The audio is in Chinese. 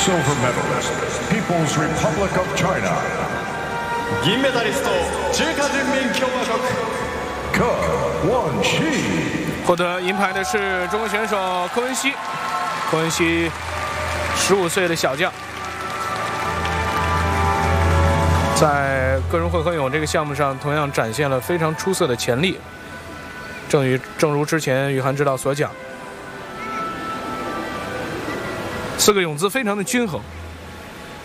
Silver medalist, People's Republic of China. 銀メダリスト、中華人民共和国。 Ke Wen-shi 获得银牌的是中国选手柯文熙。柯文熙15岁的小将，在个人混合泳这个项目上，同样展现了非常出色的潜力。正如之前宇涵指导所讲，4个泳姿非常的均衡。